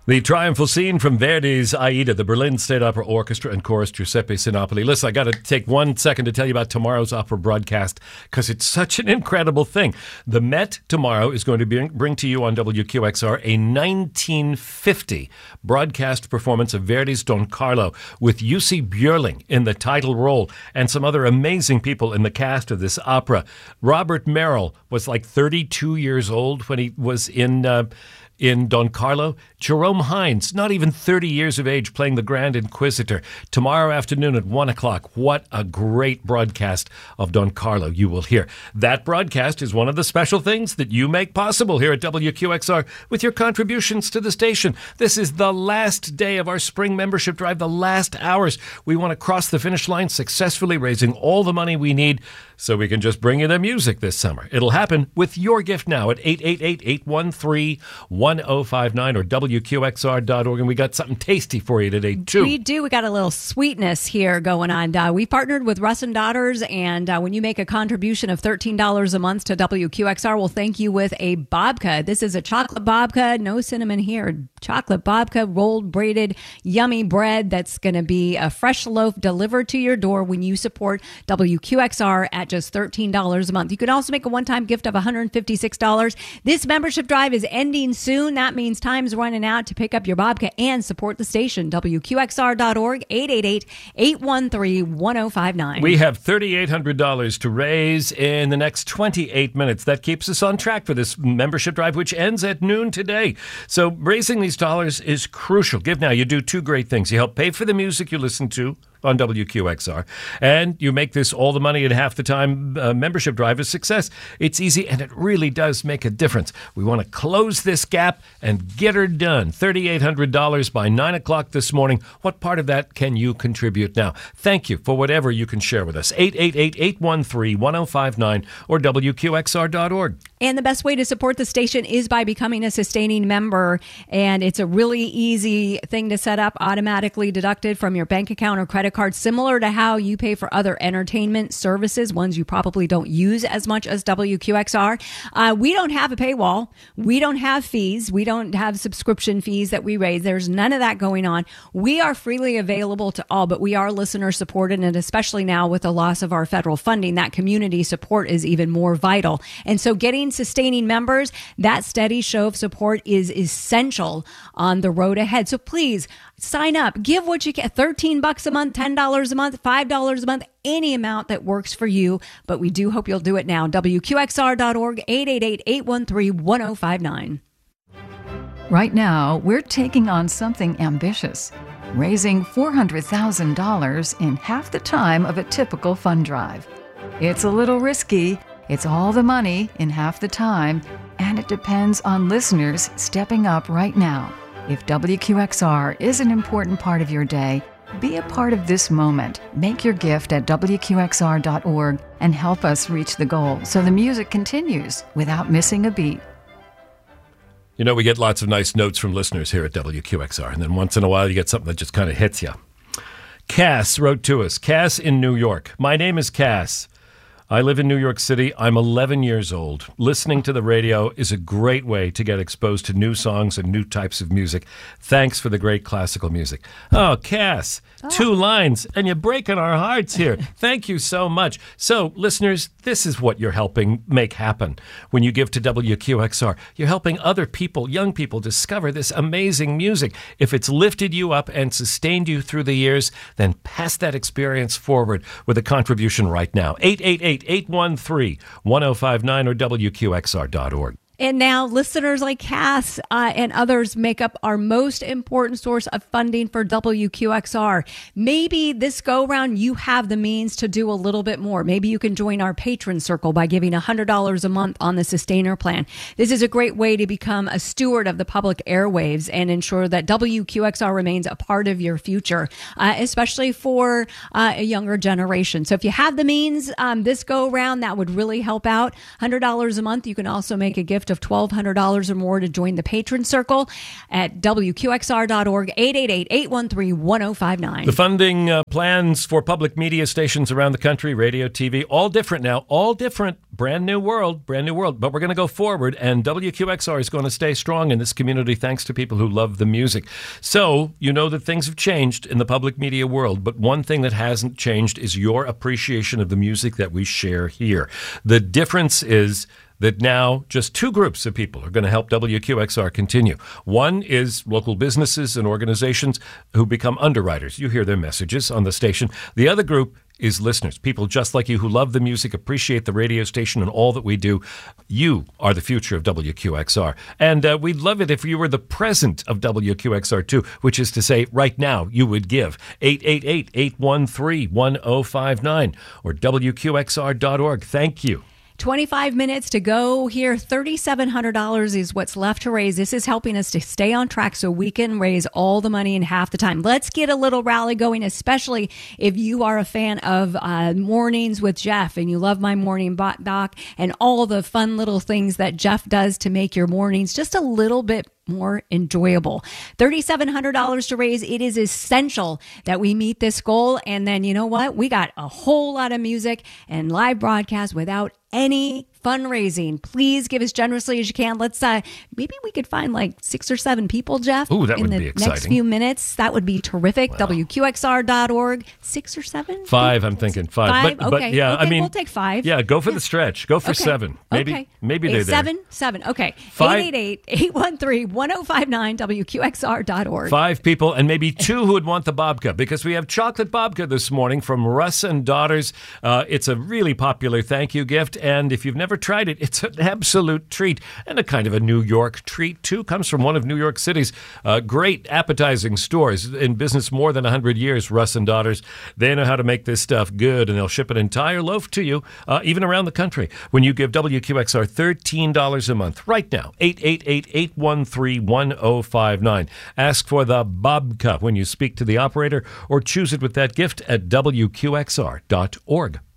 The triumphal scene from Verdi's Aida, the Berlin State Opera Orchestra and Chorus Giuseppe Sinopoli. Listen, I got to take 1 second to tell you about tomorrow's opera broadcast because it's such an incredible thing. The Met tomorrow is going to bring to you on WQXR a 1950 broadcast performance of Verdi's Don Carlo with Jussi Björling in the title role and some other amazing people in the cast of this opera. Robert Merrill was like 32 years old when he was in Don Carlo. Jerome Hines, not even 30 years of age, playing the Grand Inquisitor. Tomorrow afternoon at 1 o'clock. What a great broadcast of Don Carlo you will hear. That broadcast is one of the special things that you make possible here at WQXR with your contributions to the station. This is the last day of our spring membership drive, the last hours. We want to cross the finish line successfully, raising all the money we need so we can just bring you the music this summer. It'll happen with your gift now at 888-813-1059 or WQXR.org. And we got something tasty for you today, too. We do. We got a little sweetness here going on. We partnered with Russ and Daughters, and when you make a contribution of $13 a month to WQXR, we'll thank you with a babka. This is a chocolate babka. No cinnamon here. Chocolate babka, rolled, braided, yummy bread that's going to be a fresh loaf delivered to your door when you support WQXR at just $13 a month. You can also make a one-time gift of $156. This membership drive is ending soon. That means time's running out to pick up your babka and support the station. WQXR.org, 888-813-1059. We have $3,800 to raise in the next 28 minutes. That keeps us on track for this membership drive, which ends at noon today. So raising these dollars is crucial. Give now. You do two great things. You help pay for the music you listen to on WQXR, and you make this all the money at half the time membership drive a success. It's easy, and it really does make a difference. We want to close this gap and get her done. $3,800 by 9 o'clock this morning. What part of that can you contribute now? Thank you for whatever you can share with us. 888-813-1059 or WQXR.org. And the best way to support the station is by becoming a sustaining member, and it's a really easy thing to set up, automatically deducted from your bank account or credit card, similar to how you pay for other entertainment services, ones you probably don't use as much as WQXR. We don't have a paywall. We don't have fees. We don't have subscription fees that we raise. There's none of that going on. We are freely available to all, but we are listener supported, and especially now with the loss of our federal funding, that community support is even more vital. And so getting sustaining members, that steady show of support is essential on the road ahead. So please sign up, give what you can, $13 a month, $10 a month, $5 a month, any amount that works for you. But we do hope you'll do it now. WQXR.org, 888-813-1059. Right now, we're taking on something ambitious, raising $400,000 in half the time of a typical fund drive. It's a little risky. It's all the money in half the time, and it depends on listeners stepping up right now. If WQXR is an important part of your day, be a part of this moment. Make your gift at WQXR.org and help us reach the goal so the music continues without missing a beat. You know, we get lots of nice notes from listeners here at WQXR, and then once in a while you get something that just kind of hits you. Cass wrote to us. Cass in New York. My name is Cass. I live in New York City. I'm 11 years old. Listening to the radio is a great way to get exposed to new songs and new types of music. Thanks for the great classical music. Oh, Cass, 2 lines, and you're breaking our hearts here. Thank you so much. So, listeners, this is what you're helping make happen. When you give to WQXR, you're helping other people, young people, discover this amazing music. If it's lifted you up and sustained you through the years, then pass that experience forward with a contribution right now. 888-813-1059 or WQXR.org. And now listeners like Cass and others make up our most important source of funding for WQXR. Maybe this go round you have the means to do a little bit more. Maybe you can join our patron circle by giving $100 a month on the Sustainer plan. This is a great way to become a steward of the public airwaves and ensure that WQXR remains a part of your future, especially for a younger generation. So if you have the means this go round, that would really help out. $100 a month. You can also make a gift gift of $1,200 or more to join the Patron Circle at WQXR.org, 888-813-1059. The funding plans for public media stations around the country, radio, TV, all different now, all different. Brand new world. But we're going to go forward, and WQXR is going to stay strong in this community thanks to people who love the music. So, you know that things have changed in the public media world, but one thing that hasn't changed is your appreciation of the music that we share here. The difference is that now just two groups of people are going to help WQXR continue. One is local businesses and organizations who become underwriters. You hear their messages on the station. The other group is listeners, people just like you who love the music, appreciate the radio station and all that we do. You are the future of WQXR. And we'd love it if you were the present of WQXR too, which is to say right now you would give 888-813-1059 or WQXR.org. Thank you. 25 minutes to go here. $3,700 is what's left to raise. This is helping us to stay on track so we can raise all the money in half the time. Let's get a little rally going, especially if you are a fan of Mornings with Jeff and you love my morning doc and all the fun little things that Jeff does to make your mornings just a little bit more enjoyable. $3,700 to raise. It is essential that we meet this goal. And then you know what? We got a whole lot of music and live broadcast without any fundraising. Please give as generously as you can. Let's maybe we could find like 6 or 7 people, Jeff. Ooh, that in would the be exciting. Next few minutes. That would be terrific. Wow. WQXR.org. 6 or 7? 5, I'm thinking 5. Okay. But yeah, okay, I mean, we'll take 5. Yeah, go for the stretch. Go for 7. Maybe they're there. 7. Okay. 888-813-1059. WQXR.org. 5 people and maybe 2 who would want the babka, because we have chocolate babka this morning from Russ and Daughters. It's a really popular thank you gift, and if you've never tried it, it's an absolute treat, and a kind of a New York treat too. Comes from one of New York City's great appetizing stores, in business more than 100 years. Russ and Daughters, they know how to make this stuff good, and they'll ship an entire loaf to you, even around the country, when you give WQXR $13 a month. Right now, 888-813-1059. Ask for the babka when you speak to the operator, or choose it with that gift at WQXR.org.